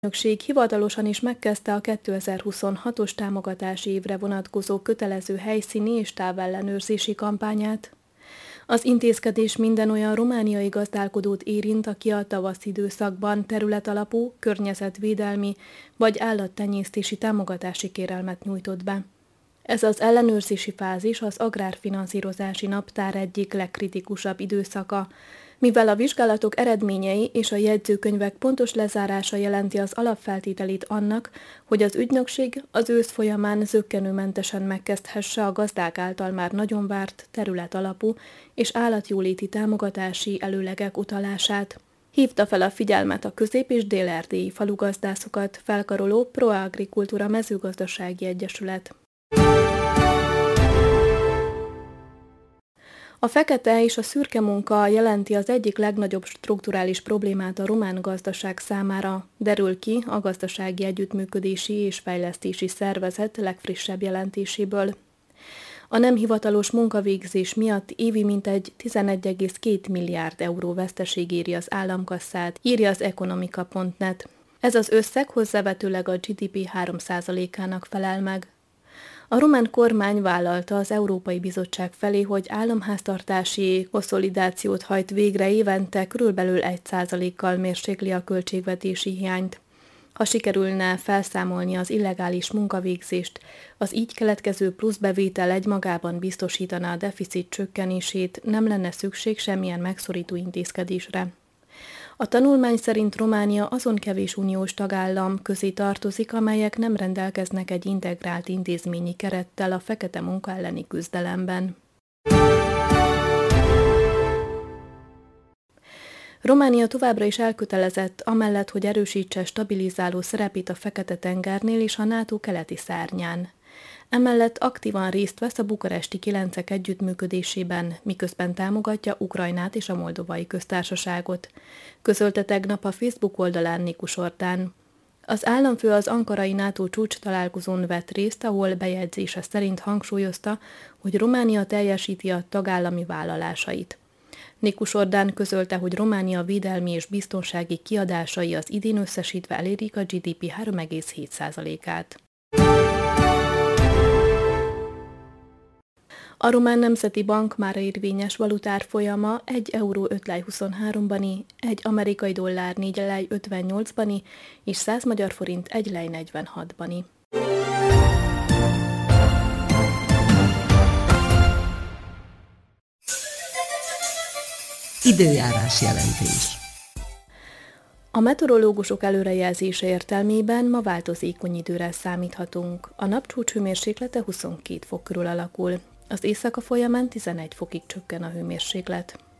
Ügynökség hivatalosan is megkezdte a 2026-os támogatási évre vonatkozó kötelező helyszíni és távellenőrzési kampányát. Az intézkedés minden olyan romániai gazdálkodót érint, aki a tavaszi időszakban területalapú, környezetvédelmi vagy állattenyésztési támogatási kérelmet nyújtott be. Ez az ellenőrzési fázis az agrárfinanszírozási naptár egyik legkritikusabb időszaka, mivel a vizsgálatok eredményei és a jegyzőkönyvek pontos lezárása jelenti az alapfeltételét annak, hogy az ügynökség az ősz folyamán zökkenőmentesen megkezdhesse a gazdák által már nagyon várt területalapú és állatjóléti támogatási előlegek utalását. Hívta fel a figyelmet a közép- és dél-erdélyi falugazdászokat felkaroló Pro-Agricultura mezőgazdasági egyesület. A fekete és a szürke munka jelenti az egyik legnagyobb strukturális problémát a román gazdaság számára, derül ki a Gazdasági Együttműködési és Fejlesztési Szervezet legfrissebb jelentéséből. A nem hivatalos munkavégzés miatt évi mintegy 11,2 milliárd euró veszteség éri az államkasszát, írja az Economica.net. Ez az összeg hozzávetőleg a GDP 3%-ának felel meg. A román kormány vállalta az Európai Bizottság felé, hogy államháztartási konszolidációt hajt végre évente, körülbelül 1%-kal mérsékli a költségvetési hiányt. Ha sikerülne felszámolni az illegális munkavégzést, az így keletkező pluszbevétel egymagában biztosítaná a deficit csökkenését, nem lenne szükség semmilyen megszorító intézkedésre. A tanulmány szerint Románia azon kevés uniós tagállam közé tartozik, amelyek nem rendelkeznek egy integrált intézményi kerettel a fekete munka elleni küzdelemben. Románia továbbra is elkötelezett amellett, hogy erősítse stabilizáló szerepét a Fekete-tengernél és a NATO keleti szárnyán. Emellett aktívan részt vesz a bukaresti kilencek együttműködésében, miközben támogatja Ukrajnát és a Moldovai Köztársaságot, közölte tegnap a Facebook oldalán Nikus Orbán. Az államfő az ankarai NATO csúcs találkozón vett részt, ahol bejegyzése szerint hangsúlyozta, hogy Románia teljesíti a tagállami vállalásait. Nikus Orbán közölte, hogy Románia védelmi és biztonsági kiadásai az idén összesítve elérik a GDP 3,7%-át. A Román Nemzeti Bank már érvényes valutárfolyama 1 euró 5 lej 23-bani, 1 amerikai dollár 4 lej 58-bani és 100 magyar forint 1 lej 46-bani. Időjárás jelentés. A meteorológusok előrejelzése értelmében ma változékony időre számíthatunk. A napcsúcs hőmérséklete 22 fok körül alakul. Az éjszaka folyamán 11 fokig csökken a hőmérséklet.